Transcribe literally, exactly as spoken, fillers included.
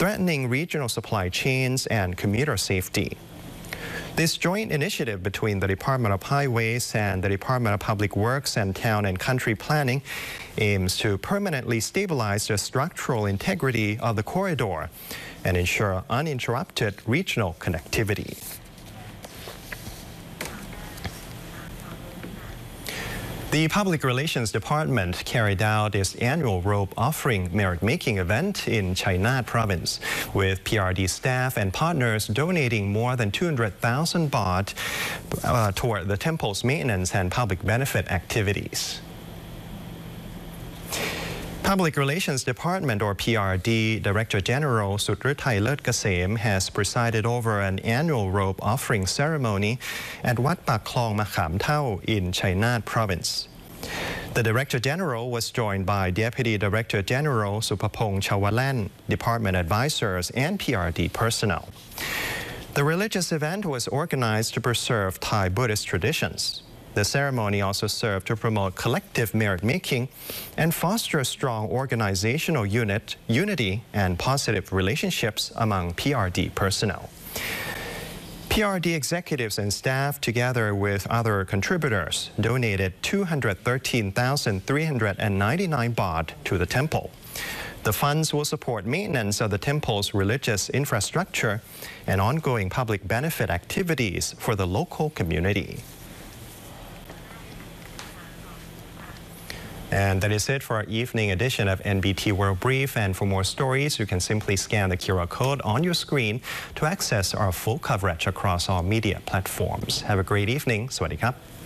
threatening regional supply chains and commuter safety. This joint initiative between the Department of Highways and the Department of Public Works and Town and Country Planning aims to permanently stabilize the structural integrity of the corridor and ensure uninterrupted regional connectivity. The Public Relations Department carried out its annual rope offering merit-making event in Chainat Province, with P R D staff and partners donating more than two hundred thousand baht uh, toward the temple's maintenance and public benefit activities. Public Relations Department, or P R D, Director General Sudritai Lertkasem has presided over an annual rope offering ceremony at Wat Pak Klong Makham Thau in Chainat Province. The Director General was joined by Deputy Director General Supapong Chawalan, Department advisors, and P R D personnel. The religious event was organized to preserve Thai Buddhist traditions. The ceremony also served to promote collective merit-making and foster strong organizational unit, unity and positive relationships among P R D personnel. P R D executives and staff, together with other contributors, donated two hundred thirteen thousand three hundred ninety-nine baht to the temple. The funds will support maintenance of the temple's religious infrastructure and ongoing public benefit activities for the local community. And that is it for our evening edition of N B T World Brief. And for more stories, you can simply scan the Q R code on your screen to access our full coverage across all media platforms. Have a great evening. Sawasdee krap.